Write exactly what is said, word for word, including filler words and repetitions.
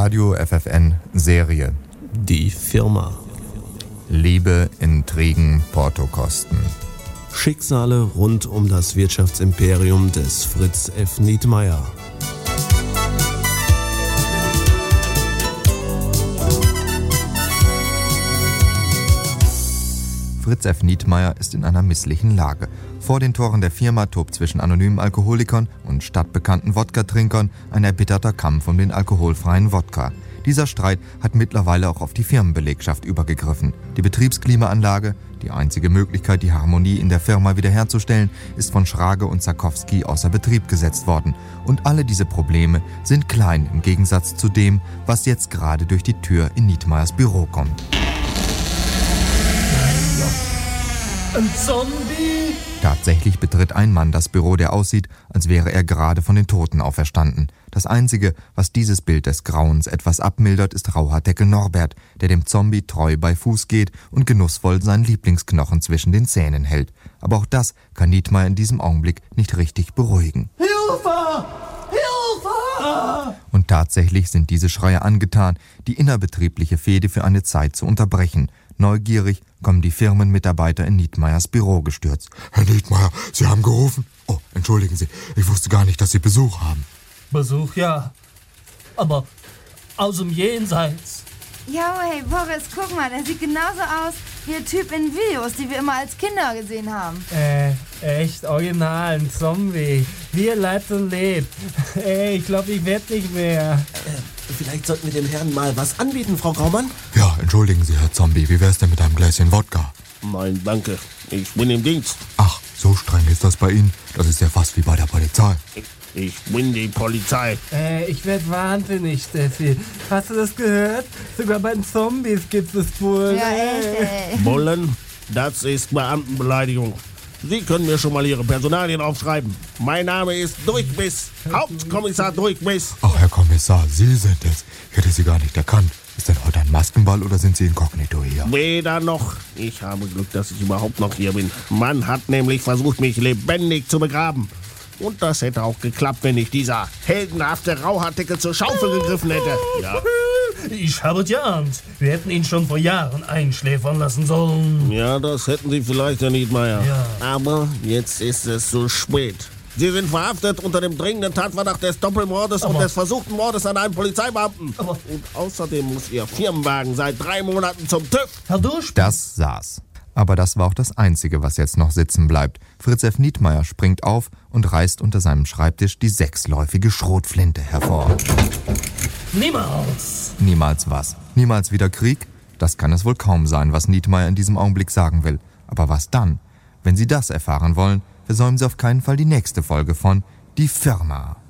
Radio F F N Serie. Die Firma. Liebe, Intrigen, Portokosten. Schicksale rund um das Wirtschaftsimperium des Fritz F. Nietmeyer. Fritz F. Nietmeyer ist in einer misslichen Lage. Vor den Toren der Firma tobt zwischen anonymen Alkoholikern und stadtbekannten Wodka-Trinkern ein erbitterter Kampf um den alkoholfreien Wodka. Dieser Streit hat mittlerweile auch auf die Firmenbelegschaft übergegriffen. Die Betriebsklimaanlage, die einzige Möglichkeit, die Harmonie in der Firma wiederherzustellen, ist von Schrage und Zakowski außer Betrieb gesetzt worden. Und alle diese Probleme sind klein im Gegensatz zu dem, was jetzt gerade durch die Tür in Nietmeyers Büro kommt. Ein Zombie? Tatsächlich betritt ein Mann das Büro, der aussieht, als wäre er gerade von den Toten auferstanden. Das Einzige, was dieses Bild des Grauens etwas abmildert, ist Rauhardeckel Norbert, der dem Zombie treu bei Fuß geht und genussvoll seinen Lieblingsknochen zwischen den Zähnen hält. Aber auch das kann Nietmeyer in diesem Augenblick nicht richtig beruhigen. Hilfe! Hilfe! Und tatsächlich sind diese Schreie angetan, die innerbetriebliche Fehde für eine Zeit zu unterbrechen. Neugierig kommen die Firmenmitarbeiter in Nietmeyers Büro gestürzt. Herr Nietmeyer, Sie haben gerufen? Oh, entschuldigen Sie, ich wusste gar nicht, dass Sie Besuch haben. Besuch, ja. Aber aus dem Jenseits. Ja, hey, Boris, guck mal, der sieht genauso aus wie der Typ in Videos, die wir immer als Kinder gesehen haben. Äh, echt original, ein Zombie. Wie er lebt und lebt. Ey, ich glaube, ich werd nicht mehr. Äh, vielleicht sollten wir dem Herrn mal was anbieten, Frau Graumann? Ja, entschuldigen Sie, Herr Zombie, wie wär's denn mit einem Gläschen Wodka? Nein, danke. Ich bin im Dienst. Ach, so streng ist das bei Ihnen? Das ist ja fast wie bei der Polizei. Ich, ich bin die Polizei. Äh, ich werd wahnsinnig, Steffi. Hast du das gehört? Sogar bei den Zombies gibt es Bullen. Ja, echt, ey. Bullen? Das ist Beamtenbeleidigung. Sie können mir schon mal Ihre Personalien aufschreiben. Mein Name ist Durchbiss. Hauptkommissar Durchbiss. Ach, Herr Kommissar, Sie sind es. Ich hätte Sie gar nicht erkannt. Ist denn heute ein Maskenball oder sind Sie inkognito hier? Weder noch. Ich habe Glück, dass ich überhaupt noch hier bin. Man hat nämlich versucht, mich lebendig zu begraben. Und das hätte auch geklappt, wenn nicht dieser heldenhafte Rauhardeckel zur Schaufel gegriffen hätte. Ja. Ich habe geahnt. Wir hätten ihn schon vor Jahren einschläfern lassen sollen. Ja, das hätten Sie vielleicht, Herr Nietmeyer. Ja. Aber jetzt ist es zu spät. Sie sind verhaftet unter dem dringenden Tatverdacht des Doppelmordes Aber und des versuchten Mordes an einem Polizeibeamten. Aber und außerdem muss Ihr Firmenwagen seit drei Monaten zum TÜV. Herr Durchbiss. Das saß. Aber das war auch das Einzige, was jetzt noch sitzen bleibt. Fritz F. Nietmeyer springt auf und reißt unter seinem Schreibtisch die sechsläufige Schrotflinte hervor. Niemals. Niemals was? Niemals wieder Krieg? Das kann es wohl kaum sein, was Nietmeyer in diesem Augenblick sagen will. Aber was dann? Wenn Sie das erfahren wollen, versäumen Sie auf keinen Fall die nächste Folge von Die Firma.